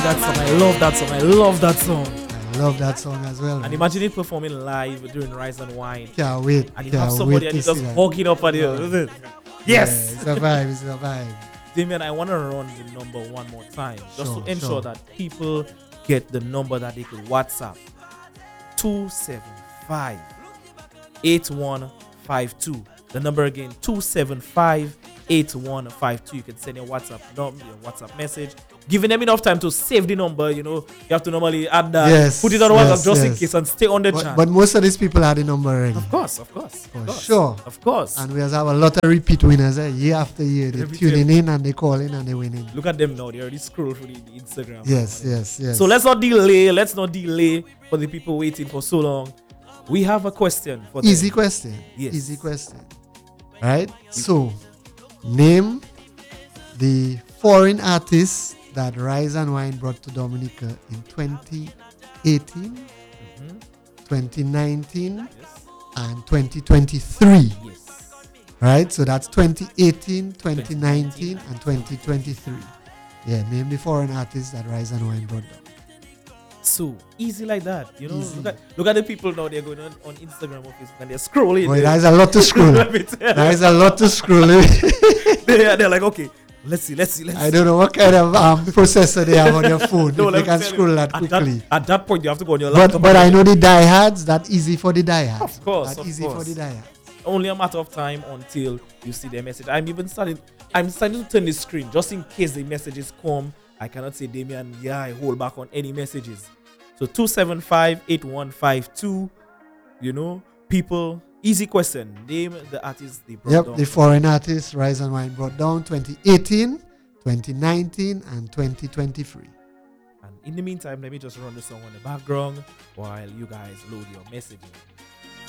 That song, I love that song. I love that song. I love that song as well. And man. imagine it performing live during Rise and Wine. Can't wait. And you Can't have somebody wait and you to just see that. hugging up at you. Yes! Yeah, it's a vibe. It's a vibe. Damien, I want to run the number one more time just Sure, to ensure sure. that people get the number that they could WhatsApp. 275 8152. The number again, 275 8152. You can send your WhatsApp message, giving them enough time to save the number. You know, you have to normally add that, Yes, put it on WhatsApp yes, just in yes. case and stay on the channel. But most of these people had the number already. Of course. Sure. Of course. And we have a lot of repeat winners year after year. They're Every tuning time. in and they calling and they winning. Look at them now. They already scroll through the Instagram. Yes. So let's not delay for the people waiting for so long. We have a question for them. Easy question. Yes. Easy question. Right? So, name the foreign artists that Rise and Wine brought to Dominica in 2018, 2019, Yes. and 2023. Yes. Right? So that's 2018, 2019, and 2023. Yeah, name the foreign artists that Rise and Wine brought down. So easy like that. You know, Easy. look at the people now. They're going on Instagram or Facebook and they're scrolling. Boy, there's a lot to scroll. Let me tell you. There's a lot to scroll. They're like, okay, let's see. I don't know what kind of processor they have on your phone. No, If let they me can tell you, scroll that quickly. At that point, you have to go on your laptop. But I know the diehards, that easy for the diehards. Of course, That of easy course. for the diehards. Only a matter of time until you see their message. I'm starting to turn the screen just in case the messages come. I cannot say, Damien, I hold back on any messages. So 275-8152, you know, people, easy question. Name the artists they brought down. The foreign artists Rise and Wine brought down 2018, 2019, and 2023. And in the meantime, let me just run the song on the background while you guys load your messages.